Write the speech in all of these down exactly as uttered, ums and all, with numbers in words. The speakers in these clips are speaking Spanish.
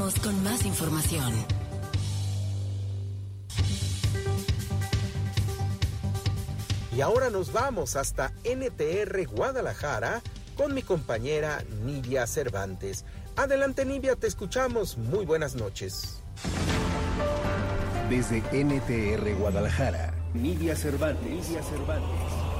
Continuamos con más información. Y ahora nos vamos hasta N T R Guadalajara con mi compañera Nidia Cervantes. Adelante, Nidia, te escuchamos. Muy buenas noches. Desde N T R Guadalajara, Nidia Cervantes. Nidia Cervantes.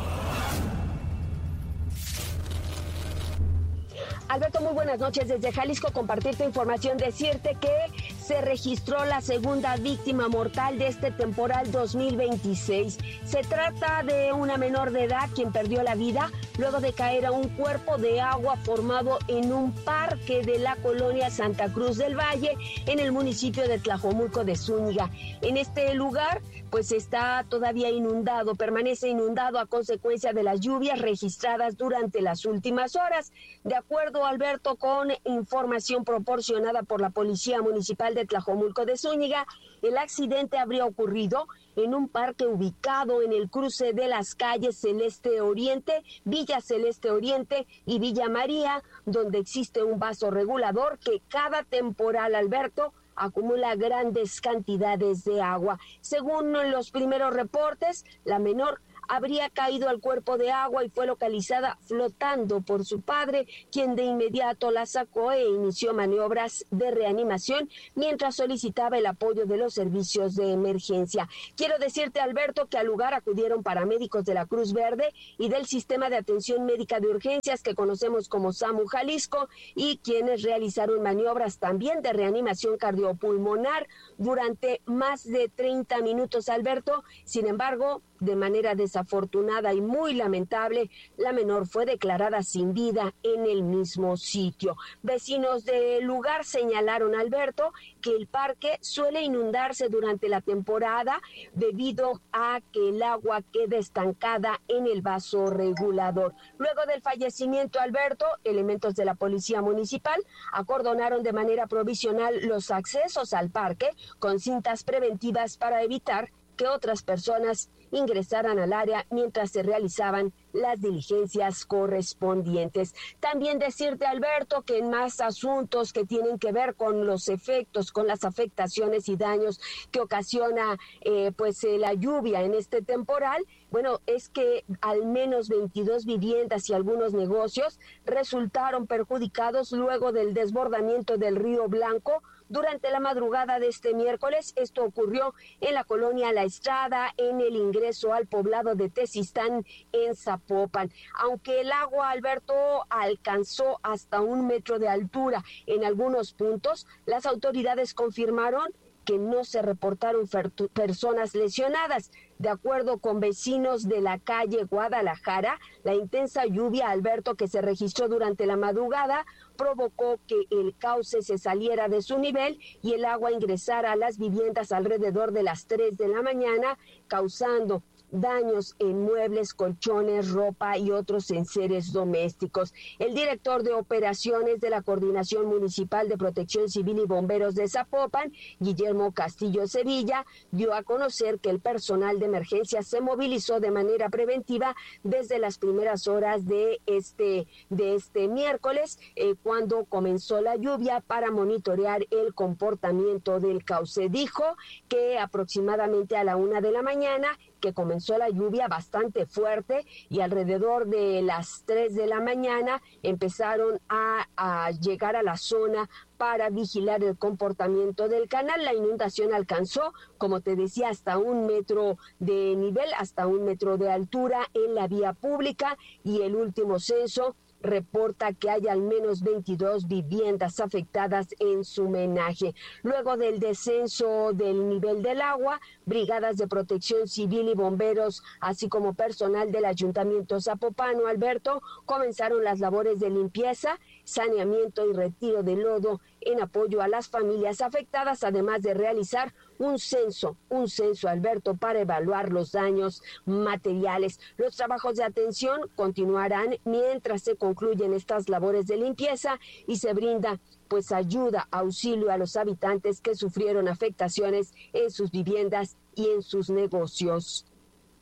Alberto, muy buenas noches. Desde Jalisco, compartirte información, decirte que se registró la segunda víctima mortal de este temporal dos mil veintiséis. Se trata de una menor de edad quien perdió la vida luego de caer a un cuerpo de agua formado en un parque de la colonia Santa Cruz del Valle, en el municipio de Tlajomulco de Zúñiga. En este lugar, pues está todavía inundado, permanece inundado a consecuencia de las lluvias registradas durante las últimas horas. De acuerdo, Alberto, con información proporcionada por la Policía Municipal de Tlajomulco de Zúñiga, el accidente habría ocurrido en un parque ubicado en el cruce de las calles Celeste Oriente, Villa Celeste Oriente y Villa María, donde existe un vaso regulador que cada temporal, Alberto, acumula grandes cantidades de agua. Según los primeros reportes, la menor habría caído al cuerpo de agua y fue localizada flotando por su padre, quien de inmediato la sacó e inició maniobras de reanimación mientras solicitaba el apoyo de los servicios de emergencia. Quiero decirte, Alberto, que al lugar acudieron paramédicos de la Cruz Verde y del Sistema de Atención Médica de Urgencias que conocemos como SAMU Jalisco, y quienes realizaron maniobras también de reanimación cardiopulmonar durante más de treinta minutos, Alberto. Sin embargo, de manera desafortunada y muy lamentable, la menor fue declarada sin vida en el mismo sitio. Vecinos del lugar señalaron, Alberto, que el parque suele inundarse durante la temporada debido a que el agua queda estancada en el vaso regulador. Luego del fallecimiento, Alberto, elementos de la Policía Municipal acordonaron de manera provisional los accesos al parque con cintas preventivas para evitar que otras personas ingresaran al área mientras se realizaban las diligencias correspondientes. También decirte, Alberto, que en más asuntos que tienen que ver con los efectos, con las afectaciones y daños que ocasiona eh, pues eh, la lluvia en este temporal, bueno, es que al menos veintidós viviendas y algunos negocios resultaron perjudicados luego del desbordamiento del río Blanco durante la madrugada de este miércoles. Esto ocurrió en la colonia La Estrada, en el ingreso al poblado de Tezistán, en Zapopan. Aunque el agua, Alberto, alcanzó hasta un metro de altura en algunos puntos, las autoridades confirmaron que no se reportaron personas lesionadas. De acuerdo con vecinos de la calle Guadalajara, la intensa lluvia, Alberto, que se registró durante la madrugada, provocó que el cauce se saliera de su nivel y el agua ingresara a las viviendas alrededor de las tres de la mañana, causando daños en muebles, colchones, ropa y otros enseres domésticos. El director de operaciones de la Coordinación Municipal de Protección Civil y Bomberos de Zapopan, Guillermo Castillo Sevilla, dio a conocer que el personal de emergencia se movilizó de manera preventiva desde las primeras horas de este, de este miércoles, eh, cuando comenzó la lluvia, para monitorear el comportamiento del cauce. Dijo que aproximadamente a la una de la mañana que comenzó la lluvia bastante fuerte y alrededor de las tres de la mañana empezaron a, a llegar a la zona para vigilar el comportamiento del canal. La inundación alcanzó, como te decía, hasta un metro de nivel, hasta un metro de altura en la vía pública, y el último censo reporta que hay al menos veintidós viviendas afectadas en su menaje. Luego del descenso del nivel del agua, brigadas de protección civil y bomberos, así como personal del Ayuntamiento zapopano, Alberto, comenzaron las labores de limpieza, saneamiento y retiro de lodo en apoyo a las familias afectadas, además de realizar un censo, un censo, Alberto, para evaluar los daños materiales. Los trabajos de atención continuarán mientras se concluyen estas labores de limpieza y se brinda pues ayuda, auxilio a los habitantes que sufrieron afectaciones en sus viviendas y en sus negocios.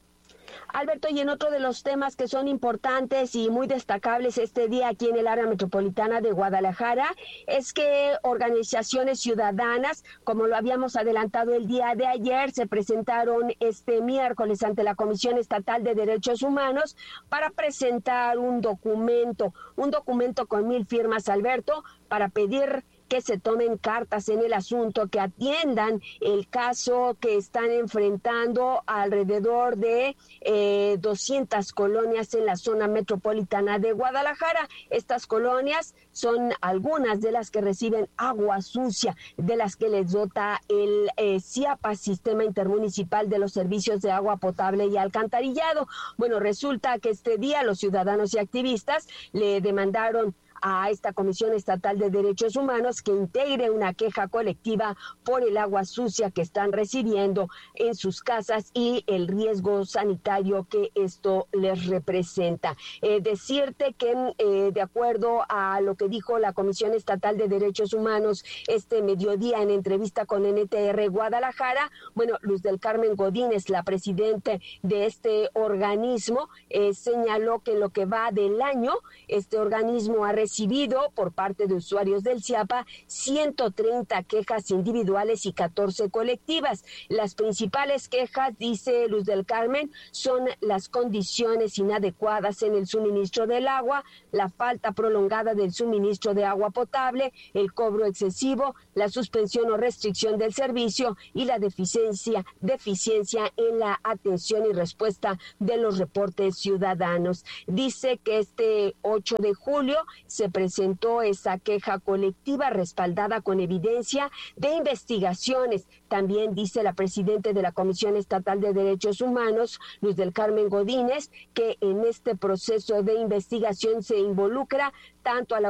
Alberto, y en otro de los temas que son importantes y muy destacables este día aquí en el área metropolitana de Guadalajara, es que organizaciones ciudadanas, como lo habíamos adelantado el día de ayer, se presentaron este miércoles ante la Comisión Estatal de Derechos Humanos para presentar un documento, un documento con mil firmas, Alberto, para pedir que se tomen cartas en el asunto, que atiendan el caso que están enfrentando alrededor de eh, doscientas colonias en la zona metropolitana de Guadalajara. Estas colonias son algunas de las que reciben agua sucia, de las que les dota el eh, CIAPA, Sistema Intermunicipal de los Servicios de Agua Potable y Alcantarillado. Bueno, resulta que este día los ciudadanos y activistas le demandaron a esta Comisión Estatal de Derechos Humanos que integre una queja colectiva por el agua sucia que están recibiendo en sus casas y el riesgo sanitario que esto les representa. Eh, decirte que eh, de acuerdo a lo que dijo la Comisión Estatal de Derechos Humanos este mediodía en entrevista con N T R Guadalajara, bueno, Luz del Carmen Godínez, la presidenta de este organismo, eh, señaló que en lo que va del año, este organismo ha recibido recibido por parte de usuarios del CIAPA ciento treinta quejas individuales y catorce colectivas. Las principales quejas, dice Luz del Carmen, son las condiciones inadecuadas en el suministro del agua, la falta prolongada del suministro de agua potable, el cobro excesivo, la suspensión o restricción del servicio y la deficiencia, deficiencia en la atención y respuesta de los reportes ciudadanos. Dice que este ocho de julio se presentó esa queja colectiva respaldada con evidencia de investigaciones. También dice la presidenta de la Comisión Estatal de Derechos Humanos, Luz del Carmen Godínez, que en este proceso de investigación se involucra tanto a la